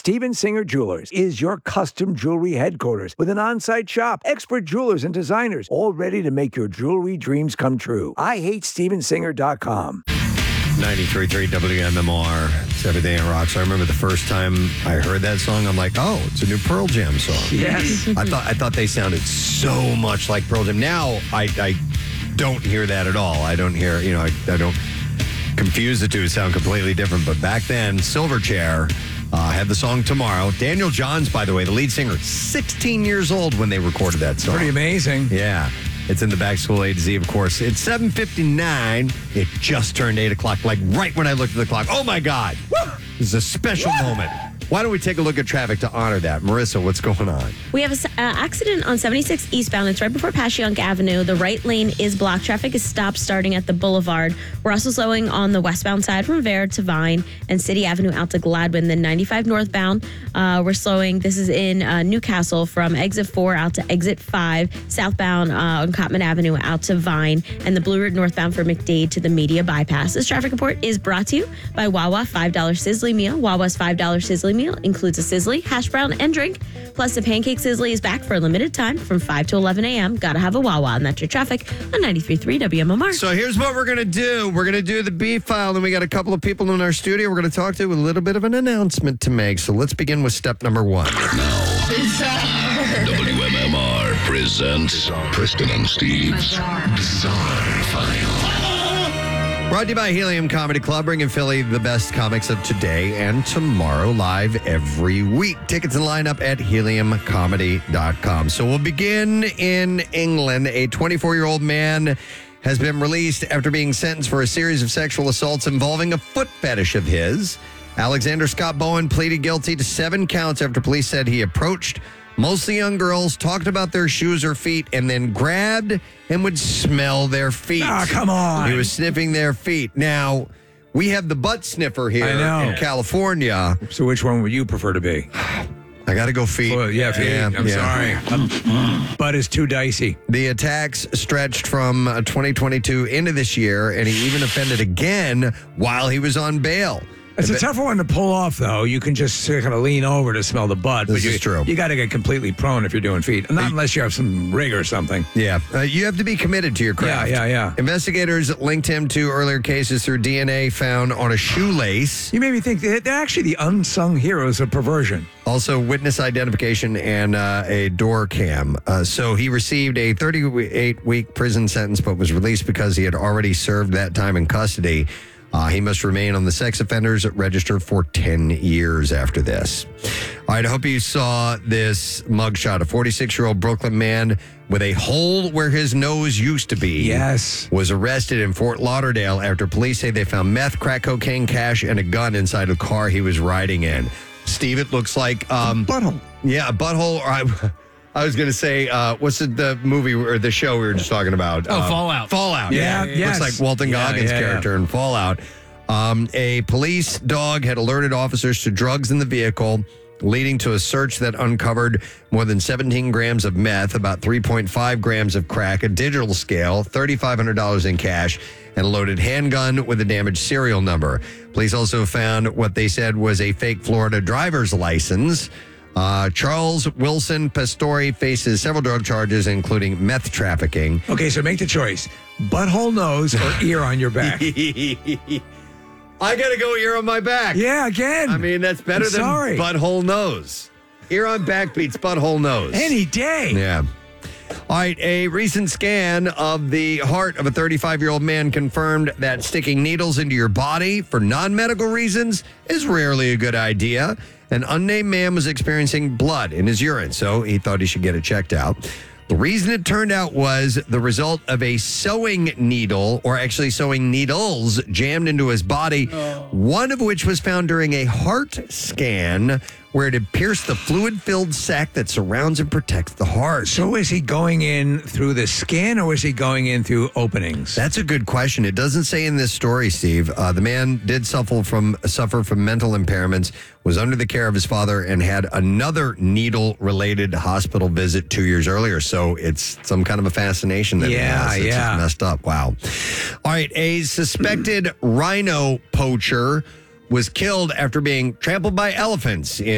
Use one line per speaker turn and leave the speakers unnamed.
Steven Singer Jewelers is your custom jewelry headquarters with an on-site shop, expert jewelers and designers, all ready to make your jewelry dreams come true. IHateStevenSinger.com.
93.3 WMMR. It's Everything It Rocks. I remember the first time I heard that song, I'm like, oh, it's a new Pearl Jam song.
Yes.
I thought they sounded so much like Pearl Jam. Now I don't hear that at all. I don't hear, I don't confuse the two. Sound completely different. But back then, Silverchair had the song Tomorrow. Daniel Johns, by the way, the lead singer, 16 years old when they recorded that song.
Pretty amazing.
Yeah. It's in the Back School A to Z, of course. It's 7:59. It just turned 8 o'clock, like right when I looked at the clock. Oh, my God. Woo! This is a special moment. Why don't we take a look at traffic to honor that? Marissa, what's going on?
We have an accident on 76 eastbound. It's right before Passyunk Avenue. The right lane is blocked. Traffic is stopped starting at the Boulevard. We're also slowing on the westbound side from Rivera to Vine and City Avenue out to Gladwin. Then 95 northbound, we're slowing. This is in Newcastle from exit 4 out to exit 5. Southbound on Cotman Avenue out to Vine. And the Blue Route northbound for McDade to the Media Bypass. This traffic report is brought to you by Wawa $5 Sizzly Meal. Wawa's $5 Sizzly Meal includes a sizzly, hash brown, and drink. Plus, the Pancake Sizzly is back for a limited time from 5 to 11 a.m. Gotta have a Wawa, and that's your traffic on 93.3 WMMR.
So here's what we're going to do. We're going to do the B file, and we got a couple of people in our studio we're going to talk to with a little bit of an announcement to make. So let's begin with step number 1.
WMMR presents Preston and Steve's Bizarre File.
Brought to you by Helium Comedy Club, bringing Philly the best comics of today and tomorrow live every week. Tickets and lineup at heliumcomedy.com. So we'll begin in England. A 24-year-old man has been released after being sentenced for a series of sexual assaults involving a foot fetish of his. Alexander Scott Bowen pleaded guilty to 7 counts after police said he approached mostly young girls, talked about their shoes or feet, and then grabbed and would smell their feet.
Ah, come on.
He was sniffing their feet. Now, we have the butt sniffer here
I know.
in California.
So which one would you prefer to be?
I got to go feet.
Well, yeah, feet. I'm sorry. Butt is too dicey.
The attacks stretched from 2022 into this year, and he even offended again while he was on bail.
It's a tougher one to pull off, though. You can just kind of lean over to smell the butt.
This is true.
You got to get completely prone if you're doing feet. Not unless you have some rig or something.
Yeah. You have to be committed to your craft.
Yeah.
Investigators linked him to earlier cases through DNA found on a shoelace.
You made me think they're actually the unsung heroes of perversion.
Also, witness identification and a door cam. So he received a 38-week prison sentence, but was released because he had already served that time in custody. He must remain on the sex offenders register for 10 years after this. All right, I hope you saw this mugshot. A 46-year-old Brooklyn man with a hole where his nose used to be.
Yes.
Was arrested in Fort Lauderdale after police say they found meth, crack cocaine, cash, and a gun inside a car he was riding in. Steve, it looks like...
butthole.
Yeah, a butthole. I was going to say, what's the movie or the show we were just talking about?
Fallout.
Fallout.
Yeah,
Looks like Walton Goggins' character in Fallout. A police dog had alerted officers to drugs in the vehicle, leading to a search that uncovered more than 17 grams of meth, about 3.5 grams of crack, a digital scale, $3,500 in cash, and a loaded handgun with a damaged serial number. Police also found what they said was a fake Florida driver's license. Charles Wilson Pastore faces several drug charges, including meth trafficking.
Okay, so make the choice. Butthole nose or ear on your back?
I got to go ear on my back.
Yeah, again.
I mean, that's better than butthole nose. Ear on back beats butthole nose.
Any day.
Yeah. All right, a recent scan of the heart of a 35-year-old man confirmed that sticking needles into your body for non-medical reasons is rarely a good idea. An unnamed man was experiencing blood in his urine, so he thought he should get it checked out. The reason it turned out was the result of a sewing needle, or actually sewing needles, jammed into his body, one of which was found during a heart scan where it had pierced the fluid-filled sac that surrounds and protects the heart.
So is he going in through the skin or is he going in through openings?
That's a good question. It doesn't say in this story, Steve. The man did suffer from mental impairments, was under the care of his father, and had another needle-related hospital visit 2 years earlier. So it's some kind of a fascination that he has. It's just messed up. Wow. All right, a suspected rhino poacher was killed after being trampled by elephants